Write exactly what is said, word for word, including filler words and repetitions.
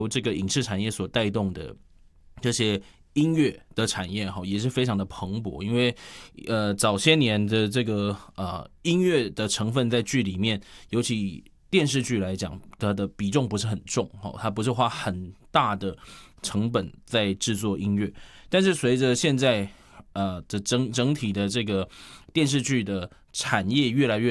由这个影视产业所带动的这些音乐的产业也是非常的蓬勃，因为呃早些年的这个呃音乐的成分在剧里面，尤其电视剧来讲，它的比重不是很重，它不是花很大的成本在制作音乐，但是随着现在呃整整体的这个电视剧的产业越来越